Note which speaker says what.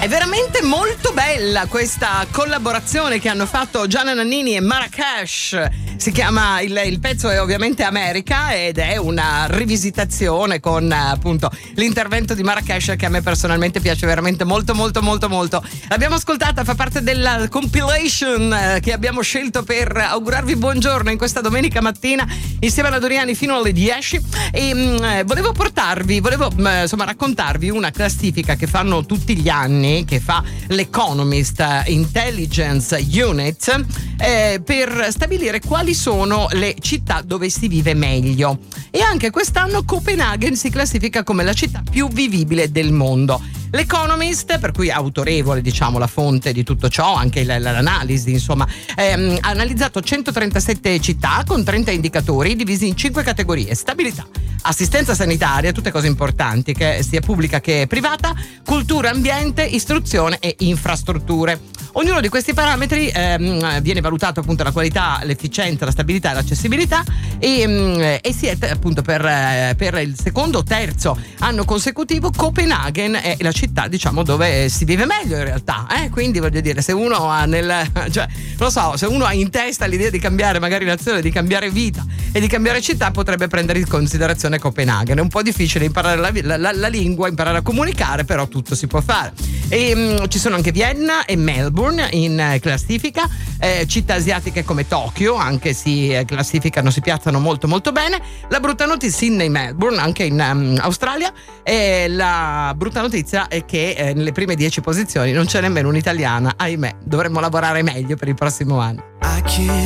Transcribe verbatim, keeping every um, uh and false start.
Speaker 1: È veramente molto bella questa collaborazione che hanno fatto Gianna Nannini e Marracash. Si chiama, il, il pezzo è ovviamente America ed è una rivisitazione con appunto l'intervento di Marracash che a me personalmente piace veramente molto molto molto molto. L'abbiamo ascoltata, fa parte della compilation che abbiamo scelto per augurarvi buongiorno in questa domenica mattina insieme alla Doriani fino alle dieci e mh, volevo portarvi, volevo mh, insomma raccontarvi una classifica che fanno tutti gli anni, che fa l'Economist Intelligence Unit eh, per stabilire quali sono le città dove si vive meglio, e anche quest'anno Copenaghen si classifica come la città più vivibile del mondo. L'Economist, per cui autorevole diciamo la fonte di tutto ciò, anche l'analisi insomma, ehm, ha analizzato centotrentasette città con trenta indicatori divisi in cinque categorie: stabilità, assistenza sanitaria, tutte cose importanti che sia pubblica che privata, cultura, ambiente, istruzione e infrastrutture. Ognuno di questi parametri ehm, viene valutato appunto la qualità, l'efficienza, la stabilità e l'accessibilità e, mh, e si è appunto per, eh, per il secondo o terzo anno consecutivo Copenaghen è la città diciamo dove si vive meglio in realtà, eh? Quindi voglio dire, se uno ha nel cioè non so, se uno ha in testa l'idea di cambiare magari nazione, di cambiare vita e di cambiare città, potrebbe prendere in considerazione Copenaghen. È un po' difficile imparare la, la, la lingua, imparare a comunicare, però tutto si può fare. E mh, ci sono anche Vienna e Melbourne in eh, classifica, eh, città asiatiche come Tokyo anche si eh, classificano, si piazzano molto molto bene. La brutta notizia, Sydney, Melbourne anche in um, Australia, e la brutta notizia è che eh, nelle prime dieci posizioni non c'è nemmeno un'italiana, ahimè. Dovremmo lavorare meglio per il prossimo anno.